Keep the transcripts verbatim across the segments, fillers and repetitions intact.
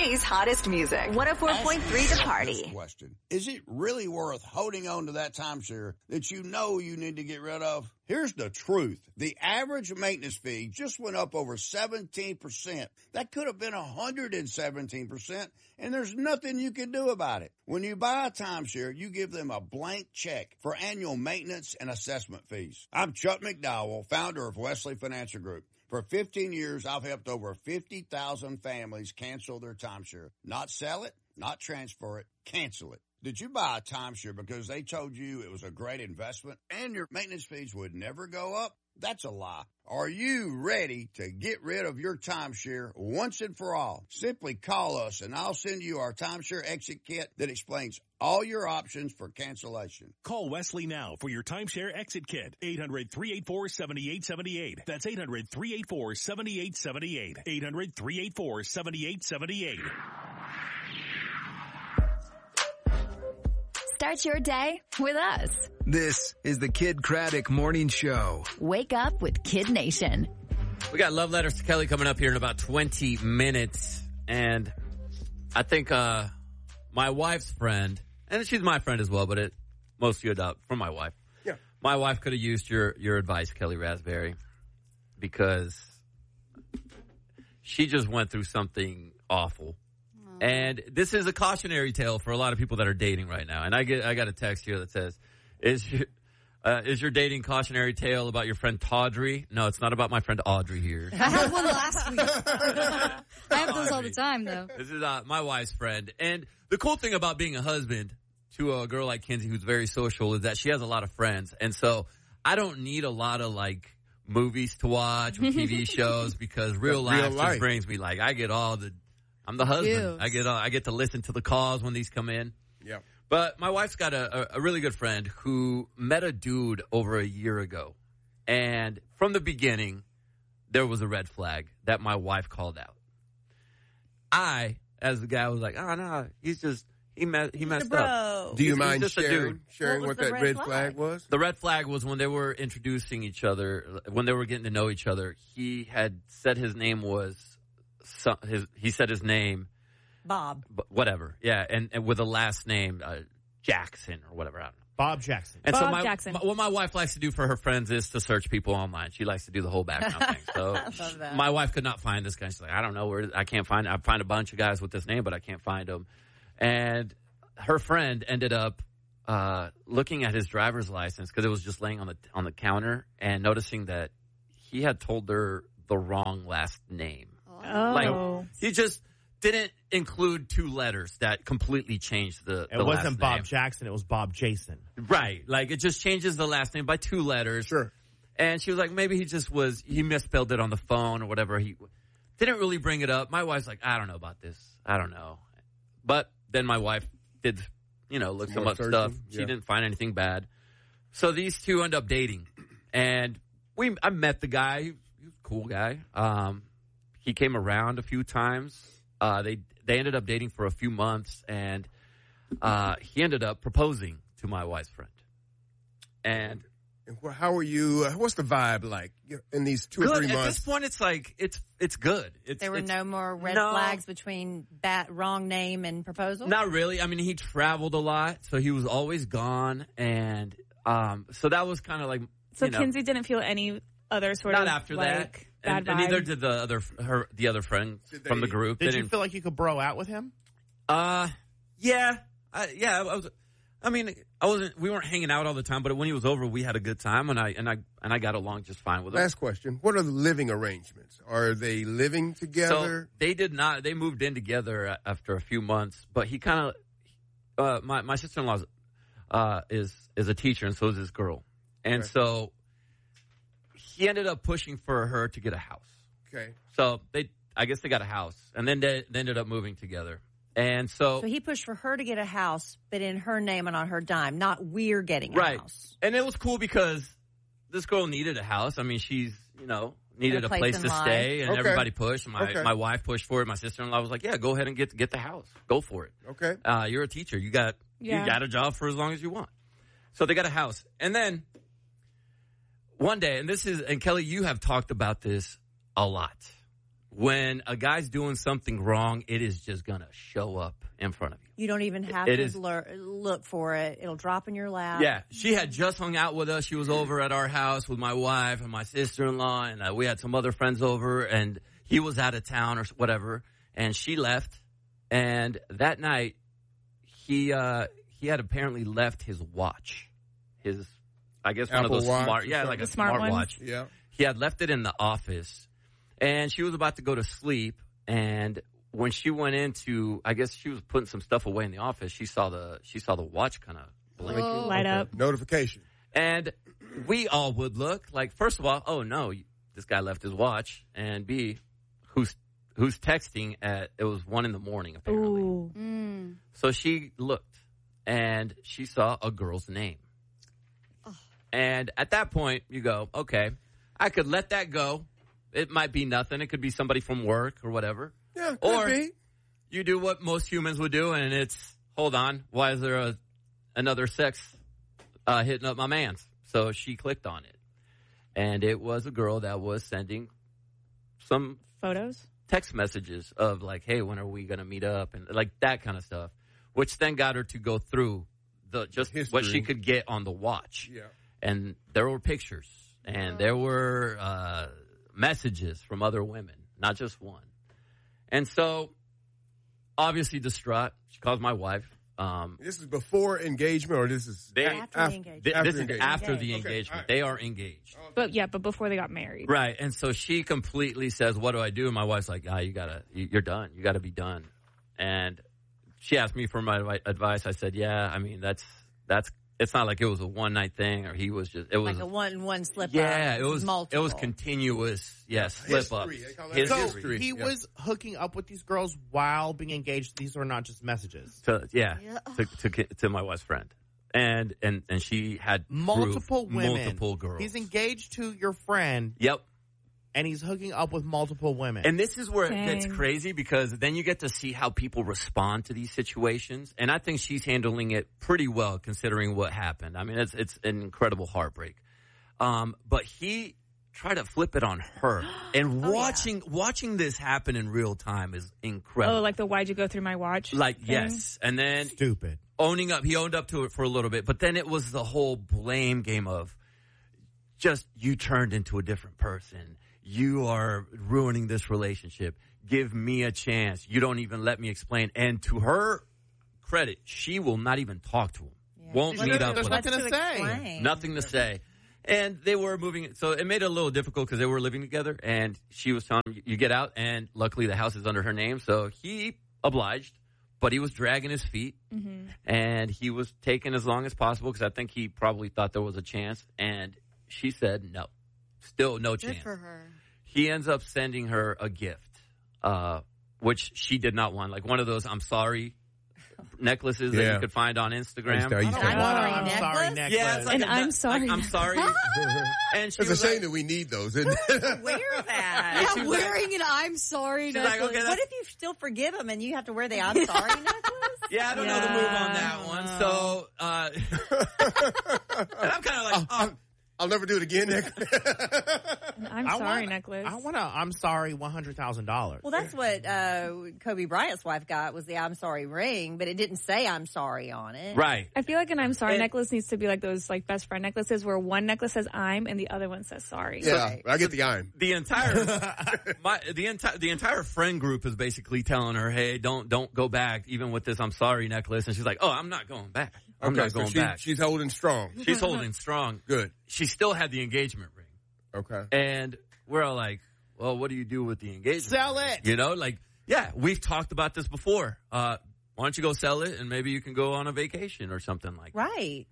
city's hottest music. one oh four point three The Party. Question. Is it really worth holding on to that timeshare that you know you need to get rid of? Here's the truth. The average maintenance fee just went up over seventeen percent. That could have been one hundred seventeen percent, and there's nothing you can do about it. When you buy a timeshare, you give them a blank check for annual maintenance and assessment fees. I'm Chuck McDowell, founder of Wesley Financial Group. For fifteen years, I've helped over fifty thousand families cancel their timeshare. Not sell it, not transfer it, cancel it. Did you buy a timeshare because they told you it was a great investment and your maintenance fees would never go up? That's a lie. Are you ready to get rid of your timeshare once and for all? Simply call us and I'll send you our timeshare exit kit that explains all your options for cancellation. Call Wesley now for your timeshare exit kit. eight hundred, three eight four, seven eight seven eight. That's eight hundred, three eight four, seven eight seven eight. eight hundred, three eight four, seven eight seven eight. Start your day with us. This is the Kid Craddock Morning Show. Wake up with Kid Nation. We got Love Letters to Kelly coming up here in about twenty minutes. And I think uh my wife's friend, and she's my friend as well, but it mostly adopt from my wife. Yeah. My wife could have used your, your advice, Kelly Raspberry, because she just went through something awful. And this is a cautionary tale for a lot of people that are dating right now. And I get, I got a text here that says, is your, uh, is your dating cautionary tale about your friend Tawdry? No, it's not about my friend Audrey here. I had one last week. I have those all the time, though. This is uh, my wife's friend. And the cool thing about being a husband to a girl like Kinsey, who's very social, is that she has a lot of friends. And so I don't need a lot of, like, movies to watch or T V shows because real life, real life just brings me, like, I get all the... I'm the husband. Ew. I get uh, I get to listen to the calls when these come in. Yeah. But my wife's got a, a really good friend who met a dude over a year ago. And from the beginning, there was a red flag that my wife called out. I, as the guy, was like, oh, no, he's just, he, me- he messed up. Do you he's, mind he's sharing, sharing what, what that red, red flag? flag was? The red flag was when they were introducing each other, when they were getting to know each other, he had said his name was, So his, he said his name, Bob. Whatever, yeah, and, and with a last name uh, Jackson or whatever. I don't know. Bob Jackson. And Bob so my, Jackson. My, what my wife likes to do for her friends is to search people online. She likes to do the whole background thing. So I love that. My wife could not find this guy. She's like, I don't know where. I can't find. I find a bunch of guys with this name, but I can't find him. And her friend ended up uh, looking at his driver's license because it was just laying on the on the counter and noticing that he had told her the wrong last name. Oh. Like, he just didn't include two letters that completely changed the, It the wasn't last Bob name. Jackson. It was Bob Jason. Right. Like, it just changes the last name by two letters. Sure. And she was like, maybe he just was, he misspelled it on the phone or whatever. He didn't really bring it up. My wife's like, I don't know about this. I don't know. But then my wife did, you know, look some More up searching. stuff. Yeah. She didn't find anything bad. So these two end up dating. And we, I met the guy. He was a cool guy. Um, He came around a few times. Uh, they they ended up dating for a few months, and uh, he ended up proposing to my wife's friend. And how are you? Uh, what's the vibe like in these two good. or three At months? this point, it's like it's it's good. It's, There were it's, no more red no, flags between bat wrong name and proposal? Not really. I mean, he traveled a lot, so he was always gone, and um, so that was kind of like So you know, Kinsey didn't feel any other sort not of after like that. bad And, and vibe? neither did the other her the other friends Did they- from the group. Did They you didn't- feel like you could bro out with him? Uh, yeah, I, yeah. I was. I mean, I wasn't. We weren't hanging out all the time, but when he was over, we had a good time, and I and I and I got along just fine with him. Last question. What are the living arrangements? Are they living together? So they did not. They moved in together after a few months, but he kind of. Uh, my my sister in law uh, is is a teacher, and so is this girl, and Okay. so he ended up pushing for her to get a house. Okay. So they, I guess they got a house, and then they, they ended up moving together. And so, So he pushed for her to get a house, but in her name and on her dime, not we're getting a right. house. And it was cool because this girl needed a house. I mean, she's, you know, needed A a place place in to life. stay, and Okay. everybody pushed. My Okay. my wife pushed for it. My sister-in-law was like, yeah, go ahead and get get the house. Go for it. Okay. Uh, you're a teacher. You got Yeah. you got a job for as long as you want. So they got a house. And then one day, and this is, and Kelly, you have talked about this a lot. when a guy's doing something wrong, it is just going to show up in front of you. You don't even have It to is- lur- look for it. It'll drop in your lap. Yeah, she had just hung out with us. She was over at our house with my wife and my sister-in-law, and uh, we had some other friends over, and he was out of town or whatever, and she left. And that night, he uh, he had apparently left his watch, his I guess one Apple of those Watch smart, or yeah, something? like a The smart smart ones? watch. Yeah. He had left it in the office, and she was about to go to sleep. And when she went into, I guess she was putting some stuff away in the office. She saw the she saw the watch kind of blink, Light up. Notification. and we all would look like, first of all, oh no, this guy left his watch, and B, who's who's texting at it was one in the morning apparently. Ooh. Mm. So she looked, and she saw a girl's name. And at that point, you go, okay, I could let that go. It might be nothing. It could be somebody from work or whatever. Yeah, could Or be. you do what most humans would do, and it's, hold on, why is there a, another sex uh, hitting up my man's? So she clicked on it. And it was a girl that was sending some Photos? text messages of like, hey, when are we going to meet up? And like that kind of stuff, which then got her to go through the just History. what she could get on the watch. Yeah. And there were pictures, and there were uh, messages from other women, not just one. And so, obviously distraught, she calls my wife. Um, This is before engagement, or this is they, After the engagement. th- After this is engagement. after the Engaged. Okay, engagement. all right. They are engaged. But yeah, but before they got married. Right. And so she completely says, what do I do? And my wife's like, ah, you gotta, you- you're done. You gotta be done. And she asked me for my advi- advice. I said, yeah, I mean, that's, that's, it's not like it was a one night thing or he was just, it was, Like a one one slip yeah, up. it was, multiple. it was continuous. Yes. Slip ups. History. They call that His So history. he yeah. was hooking up with these girls while being engaged. These are not just messages. To, yeah. Yeah. To, to, to my wife's friend. And, and, and she had Multiple proof, women. multiple girls. He's engaged to your friend, Yep. and he's hooking up with multiple women. And this is where it gets Dang. crazy because then you get to see how people respond to these situations. And I think she's handling it pretty well considering what happened. I mean, it's it's an incredible heartbreak. Um, but he tried to flip it on her. And Oh, watching watching this happen in real time is incredible. Oh, like the why'd you go through my watch? Like, thing? yes. And then Stupid. owning up, he owned up to it for a little bit. But then it was the whole blame game of just you turned into a different person. You are ruining this relationship. Give me a chance. You don't even let me explain. And to her credit, she will not even talk to him. Yeah. Won't There's meet nothing- up there's with him. nothing to say. explain. Nothing to say. And they were moving. So it made it a little difficult because they were living together. And she was telling him, you get out. And luckily the house is under her name. So he obliged. But he was dragging his feet. Mm-hmm. And he was taking as long as possible because I think he probably thought there was a chance. And she said no. Still no Good chance. for her. He ends up sending her a gift, uh, which she did not want. Like one of those I'm sorry necklaces that Yeah. you could find on I used Instagram. to- I used to I'm have sorry, I'm necklace? sorry, necklace. Yeah, it's like And a- I'm like, sorry. I'm sorry. And she It's a was shame like, that we need those, isn't it? Wear that. she's I'm like- wearing an I'm sorry she's like, necklace. okay, What that's- if you still forgive him and you have to wear the I'm sorry necklace? yeah, I don't know the move on that one. So, uh, and I'm kind of like, oh, I'll never do it again. Nick. I'm I sorry, want, necklace. I want to. I'm sorry. One hundred thousand dollars. Well, that's what uh, Kobe Bryant's wife got was the I'm sorry ring, but it didn't say I'm sorry on it. right. I feel like an I'm sorry And- necklace needs to be like those like best friend necklaces where one necklace says I'm and the other one says sorry. yeah, I get the I'm. The entire my the entire the entire friend group is basically telling her, "Hey, don't don't go back, even with this I'm sorry necklace." And she's like, "Oh, I'm not going back. I'm Okay, not so going she, back." she's holding strong. She's holding strong. Good. She still had the engagement ring, Okay. and we're all like, "Well, what do you do with the engagement? Sell ring?" it. You know, like, yeah, we've talked about this before. Uh, why don't you go sell it, and maybe you can go on a vacation or something like that. Right.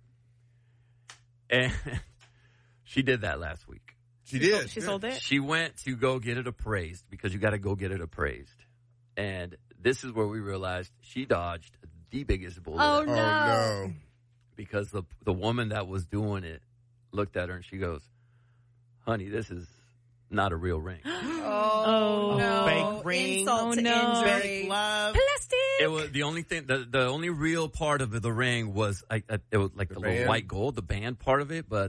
And she did that last week. She did. She yeah. sold it. She went to go get it appraised because you got to go get it appraised. And this is where we realized she dodged the biggest bullet Oh, Oh, no. no. because the the woman that was doing it looked at her and she goes, "Honey, this is not a real ring." Oh, Oh. no. Fake ring. Insult Oh, to no. injury. Fake love. Plastic. It was the only thing. The, the only real part of the, the ring was I, I, it was like the, The little band? white gold, the band part of it. But the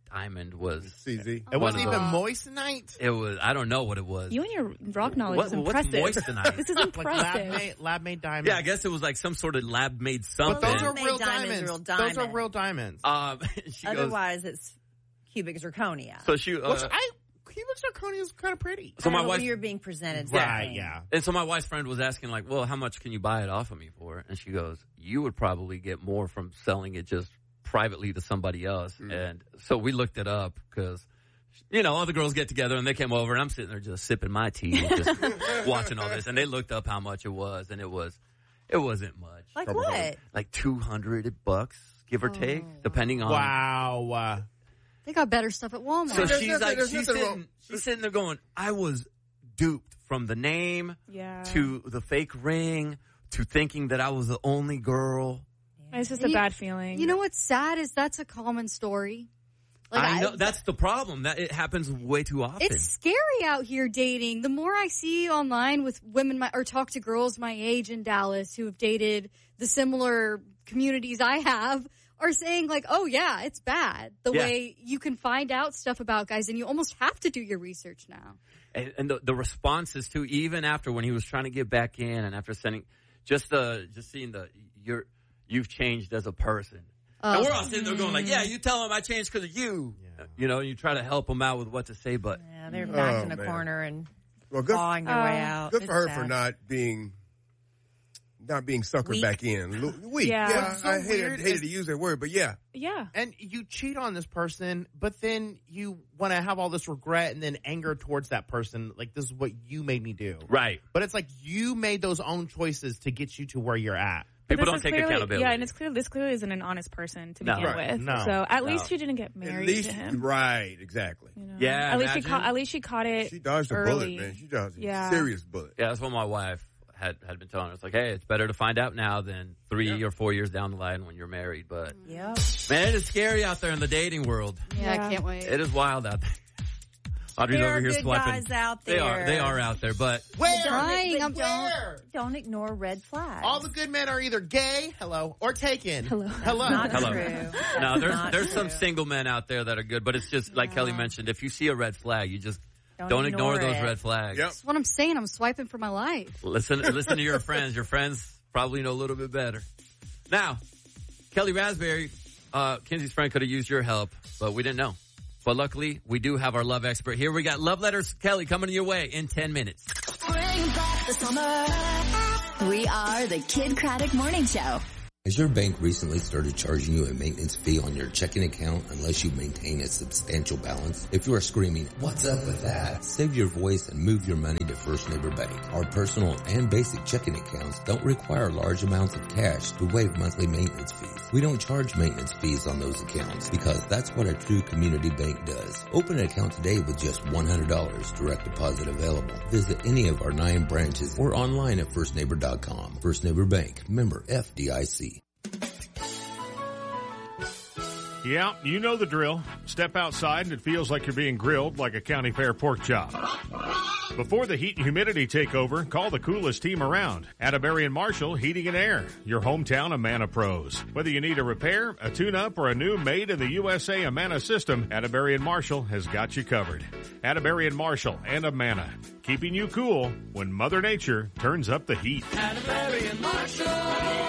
Diamond was C Z. It wasn't One of even the- moissanite. It was. I don't know what it was. You and your rock knowledge What- is what's impressive. moissanite? This is Like lab impressive. made, lab made diamonds. Yeah, I guess it was like some sort of lab made something. But those are Lab-made real diamonds, diamonds. real Those are diamond. real diamonds. Um, she goes. Otherwise, it's cubic zirconia. So she. Uh, Which I cubic zirconia is kind of pretty. so my I don't know wife. when you're being presented. Right? something. Yeah. And so my wife's friend was asking, like, well, how much can you buy it off of me for? And she goes, you would probably get more from selling it just privately to somebody else. Mm. And so we looked it up because, you know, all the girls get together and they came over and I'm sitting there just sipping my tea, just watching all this. And they looked up how much it was, and it was, it wasn't much. Like what? Like two hundred bucks, give or take, Oh. depending on. Wow. Uh, They got better stuff at Walmart. So There's she's nothing- like, there's she's nothing sitting, wrong. she's sitting there going, I was duped from the name Yeah. to the fake ring to thinking that I was the only girl. It's just You- a bad feeling. You know what's sad is that's a common story. Like, I know that's the problem. That it happens way too often. It's scary out here dating. The more I see online with women my, or talk to girls my age in Dallas who have dated the similar communities I have are saying like, oh yeah, it's bad. The Yeah. way you can find out stuff about guys and you almost have to do your research now. and, and the, the responses too, even after when he was trying to get back in, and after sending, just the just seeing the you're you've changed as a person. Uh, and we're all sitting there going like, yeah, you tell him I changed because of you. Yeah. You know, and you try to help him out with what to say, but Yeah, they're backed Oh, in a man. corner and Well, good, clawing their way Oh. out. good for It's her sad. for not being not being suckered Weak. back in. Lo- Weak. Yeah. Yeah, What's so I hated, weird hated is- to use that word, but yeah. Yeah. and you cheat on this person, but then you want to have all this regret and then anger towards that person. Like, this is what you made me do. right. But it's like you made those own choices to get you to where you're at. But People this don't is take clearly- accountability. Yeah, and it's clear this clearly isn't an honest person to No. begin Right. with. No. So at No. least she didn't get married At least, to him. right, exactly. You know? Yeah, At least she imagine. caught. At least she caught it. She dodged a early. bullet, man. She dodged a Yeah. serious bullet. Yeah, that's what my wife had had been telling us. Like, hey, it's better to find out now than three Yeah. or four years down the line when you're married. But Yep. man, it is scary out there in the dating world. Yeah, Yeah. I can't wait. It is wild out there. Audrey's There over are here good swiping. guys out They are. there. They are out there, but Where? Dying, I'm Where? Don't ignore red flags. All the good men are either gay, hello, or taken. Hello. Hello. Not Hello. true. no, That's there's not there's some true. single men out there that are good, but it's just like Kelly mentioned. If you see a red flag, you just Don't don't, ignore, ignore those it. red flags. Yep. That's what I'm saying. I'm swiping for my life. Listen, listen to your friends. Your friends probably know a little bit better. Now, Kelly Raspberry, uh, Kenzie's friend could have used your help, but we didn't know. But luckily, we do have our love expert here. We got Love Letters Kelly coming your way in ten minutes. Bring back the summer. We are the Kid Craddock Morning Show. Has your bank recently started charging you a maintenance fee on your checking account unless you maintain a substantial balance? If you are screaming, what's up with that? Save your voice and move your money to First Neighbor Bank. Our personal and basic checking accounts don't require large amounts of cash to waive monthly maintenance fees. We don't charge maintenance fees on those accounts because that's what a true community bank does. Open an account today with just one hundred dollars direct deposit available. Visit any of our nine branches or online at first neighbor dot com. First Neighbor Bank, member F D I C. Yeah, you know the drill. Step outside and it feels like you're being grilled like a county fair pork chop. Before the heat and humidity take over, call the coolest team around. Atterbury and Marshall Heating and Air, your hometown Amana pros. Whether you need a repair, a tune-up, or a new made in the U S A Amana system, Atterbury and Marshall has got you covered. Atterbury and Marshall and Amana, keeping you cool when Mother Nature turns up the heat. Atterbury and Marshall.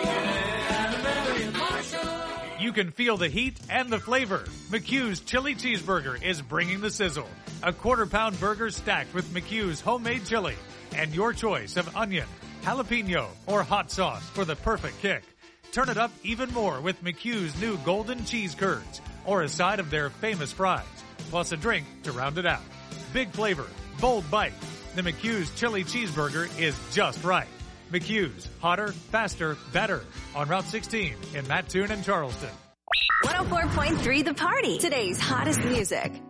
You can feel the heat and the flavor. McHugh's Chili Cheeseburger is bringing the sizzle. A quarter pound burger stacked with McHugh's homemade chili and your choice of onion, jalapeno, or hot sauce for the perfect kick. Turn it up even more with McHugh's new golden cheese curds or a side of their famous fries, plus a drink to round it out. Big flavor, bold bite. The McHugh's Chili Cheeseburger is just right. McHugh's, hotter, faster, better. On Route sixteen in Mattoon and Charleston. one oh four point three The Party. Today's hottest music.